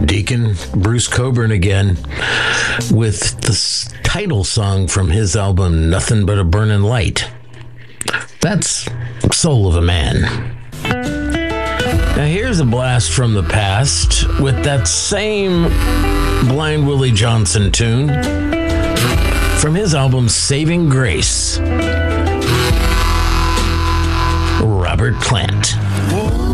Deacon Bruce Coburn again with the title song from his album, Nothing But a Burning Light. That's Soul of a Man. Now here's a blast from the past with that same Blind Willie Johnson tune from his album, Saving Grace. Robert Plant.